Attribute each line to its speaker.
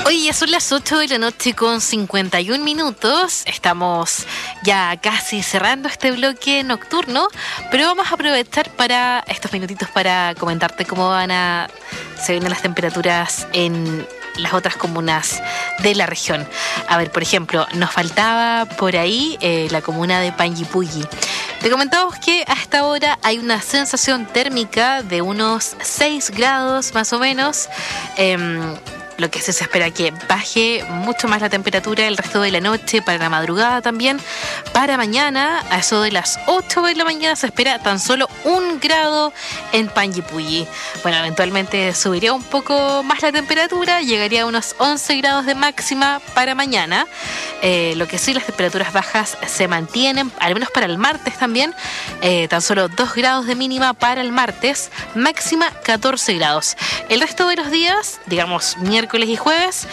Speaker 1: Hoy ya son las 8 de la noche con 51 minutos. Estamos ya casi cerrando este bloque nocturno, pero vamos a aprovechar para estos minutitos para comentarte cómo se vienen las temperaturas en las otras comunas de la región. A ver, por ejemplo, nos faltaba por ahí la comuna de Panguipulli. Te comentamos que a esta hora hay una sensación térmica de unos 6 grados más o menos. Lo que se espera que baje mucho más la temperatura el resto de la noche, para la madrugada también. Para mañana, a eso de las 8 de la mañana, se espera tan solo 1 grado en Panguipulli. Bueno, eventualmente subiría un poco más la temperatura, llegaría a unos 11 grados de máxima para mañana. Lo que sí, las temperaturas bajas se mantienen, al menos para el martes también. Tan solo 2 grados de mínima para el martes, máxima 14 grados. El resto de los días, digamos miércoles y jueves,